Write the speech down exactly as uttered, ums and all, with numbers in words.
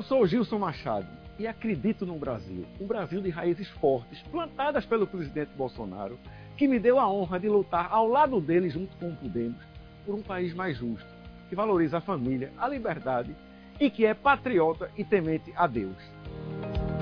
sou o Gilson Machado e acredito no Brasil, um Brasil de raízes fortes, plantadas pelo presidente Bolsonaro, que me deu a honra de lutar ao lado dele, junto com o Podemos, por um país mais justo, que valoriza a família, a liberdade e que é patriota e temente a Deus.